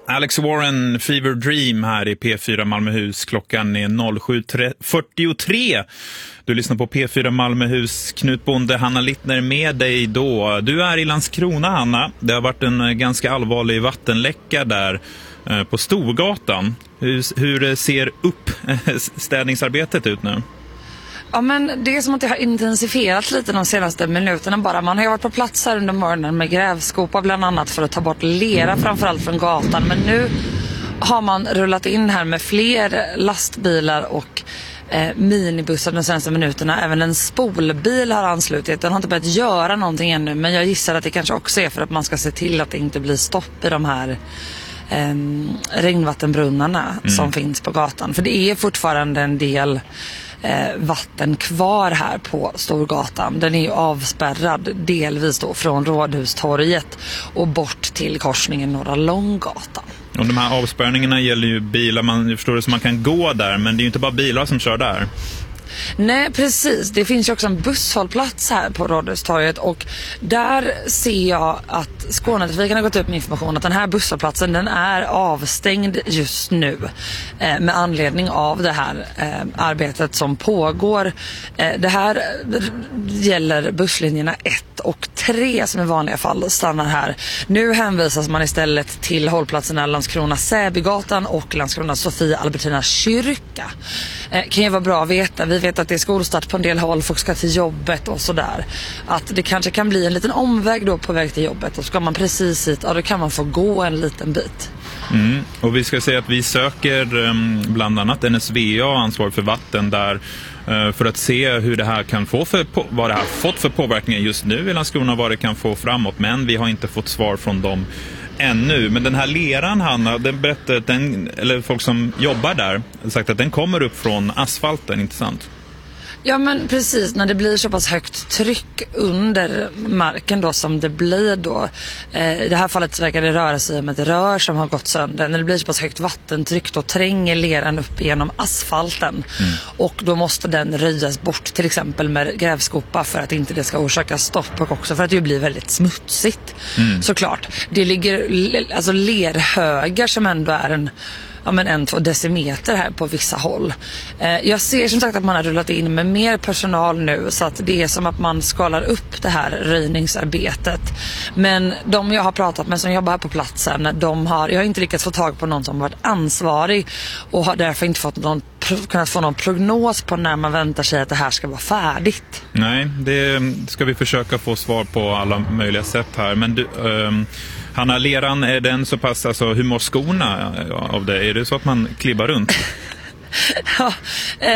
Alex Warren, Fever Dream här i P4 Malmöhus. Klockan är 07.43. Du lyssnar på P4 Malmöhus. Knut Bonde, Hanna Littner med dig då. Du är i Landskrona, Hanna. Det har varit en ganska allvarlig vattenläcka där på Storgatan. Hur ser uppstädningsarbetet ut nu? Ja, men det är som att det har intensifierat lite de senaste minuterna bara. Man har ju varit på plats här under morgonen med grävskopa bland annat för att ta bort lera framförallt från gatan. Men nu har man rullat in här med fler lastbilar och minibussar de senaste minuterna. Även en spolbil har anslutit. Den har inte börjat göra någonting ännu, men jag gissar att det kanske också är för att man ska se till att det inte blir stopp i de här regnvattenbrunnarna som finns på gatan. För det är fortfarande en del vatten kvar här på Storgatan. Den är ju avspärrad delvis då från Rådhustorget och bort till korsningen Norra Långgatan. Och de här avspärrningarna gäller ju bilar, man förstår det, som man kan gå där, men det är ju inte bara bilar som kör där. Nej, precis. Det finns ju också en busshållplats här på Rådhustorget och där ser jag att Skånetrafiken har gått ut med information att den här busshållplatsen, den är avstängd just nu med anledning av det här arbetet som pågår. Det här gäller busslinjerna 1 och 3 som i vanliga fall stannar här. Nu hänvisas man istället till hållplatserna Landskrona Säbygatan och Landskrona Sofia Albertina kyrka. Kan ju vara bra att veta. Vi vet att det är skolstart på en del håll, folk ska till jobbet och sådär. Att det kanske kan bli en liten omväg då på väg till jobbet och ska man precis hit, ja då kan man få gå en liten bit. Och vi ska säga att vi söker bland annat NSVA, ansvar för vatten där, för att se hur det här kan få vad det här fått för påverkningar just nu i Landskrona och vad det kan få framåt, men vi har inte fått svar från dem ännu. Men den här leran, Hanna, den berättade eller folk som jobbar där har sagt att den kommer upp från asfalten, inte sant? Ja, men precis, när det blir så pass högt tryck under marken då som det blir då. I det här fallet verkar det röra sig om ett rör som har gått sönder. När det blir så pass högt vattentryck då tränger leran upp genom asfalten. Och då måste den röjas bort till exempel med grävskopa för att inte det ska orsaka stopp och också för att det blir väldigt smutsigt. Såklart. Det ligger alltså lerhögar som ändå är 1-2 decimeter här på vissa håll. Jag ser som sagt att man har rullat in med mer personal nu så att det är som att man skalar upp det här röjningsarbetet. Men de jag har pratat med som jobbar här på platsen, jag har inte lyckats få tag på någon som har varit ansvarig och har därför inte kunnat få någon prognos på när man väntar sig att det här ska vara färdigt. Nej, det ska vi försöka få svar på alla möjliga sätt här. Men du, Hanna, leran, är den så pass, alltså hur mår skorna av det? Är det så att man klibbar runt? Ja,